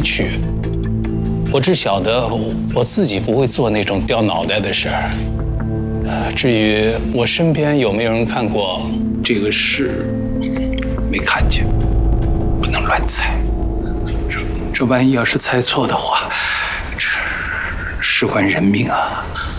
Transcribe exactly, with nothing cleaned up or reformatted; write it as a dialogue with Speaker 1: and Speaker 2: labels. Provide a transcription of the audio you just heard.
Speaker 1: 去。我只晓得我自己不会做那种掉脑袋的事儿。至于我身边有没有人看过这个事，没看见，不能乱猜。这这万一要是猜错的话，这事关人命啊！